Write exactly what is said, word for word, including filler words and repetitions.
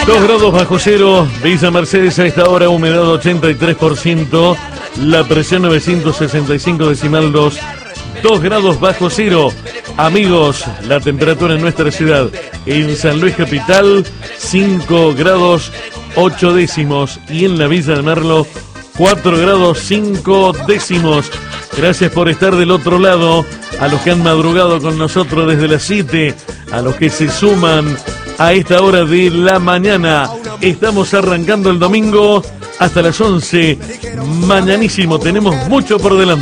dos grados bajo cero, Villa Mercedes a esta hora, humedad ochenta y tres por ciento, la presión novecientos sesenta y cinco decimal dos, dos grados bajo cero. Amigos, la temperatura en nuestra ciudad, en San Luis Capital, cinco grados ocho décimos, y en la Villa de Merlo, cuatro grados cinco décimos. Gracias por estar del otro lado, a los que han madrugado con nosotros desde las siete, a los que se suman a esta hora de la mañana. Estamos arrancando el domingo hasta las once. Mañanísimo, tenemos mucho por delante.